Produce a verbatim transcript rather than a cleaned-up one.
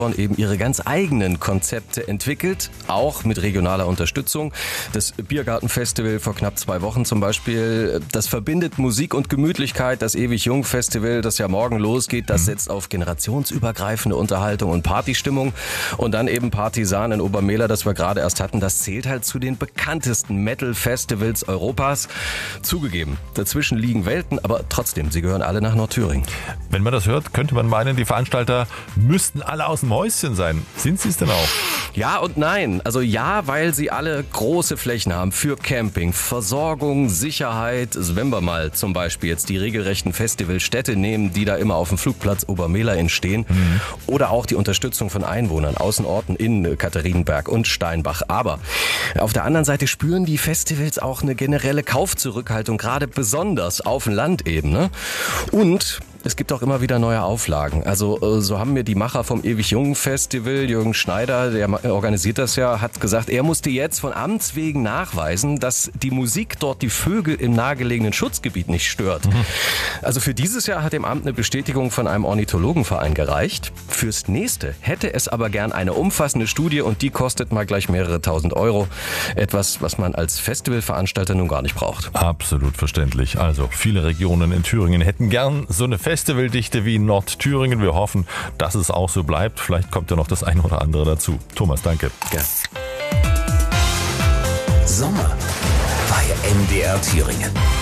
eben ihre ganz eigenen Konzepte entwickelt, auch mit regionaler Unterstützung. Das Biergartenfestival vor knapp zwei Wochen zum Beispiel, das verbindet Musik und Gemütlichkeit. Das Ewig-Jung-Festival, das ja morgen losgeht, das setzt auf generationsübergreifende Unterhaltung und Partystimmung. Und dann eben Partisan in Obermehler, das wir gerade erst hatten, das zählt halt zu den bekanntesten Metal-Festivals Europas. Zugegeben, dazwischen liegen Welten, aber trotzdem, sie gehören alle nach Nordthüringen. Wenn man das hört, könnte man meinen, die Veranstalter müssten alle aus dem Häuschen sein. Sind sie es denn auch? Ja und nein. Also ja, weil sie alle große Flächen haben für Camping, Versorgung, Sicherheit. Also wenn wir mal zum Beispiel jetzt die regelrechten Festivalstädte nehmen, die da immer auf dem Flugplatz Obermehler entstehen, mhm. oder auch die Unterstützung von Einwohnern, Außenorten in Katharinenberg und Steinbach. Aber auf der anderen Seite spüren die Festivals auch eine generelle Kaufzurückhaltung, gerade besonders auf dem Land eben. Ne? Und es gibt auch immer wieder neue Auflagen. Also so haben mir die Macher vom Ewig-Jung-Festival, Jürgen Schneider, der organisiert das ja, hat gesagt, er musste jetzt von Amts wegen nachweisen, dass die Musik dort die Vögel im nahegelegenen Schutzgebiet nicht stört. Mhm. Also für dieses Jahr hat dem Amt eine Bestätigung von einem Ornithologenverein gereicht. Fürs nächste hätte es aber gern eine umfassende Studie und die kostet mal gleich mehrere tausend Euro. Etwas, was man als Festivalveranstalter nun gar nicht braucht. Absolut verständlich. Also viele Regionen in Thüringen hätten gern so eine Festivaldichte wie in Nordthüringen. Wir hoffen, dass es auch so bleibt. Vielleicht kommt ja noch das eine oder andere dazu. Thomas, danke. Ja. Sommer bei M D R Thüringen.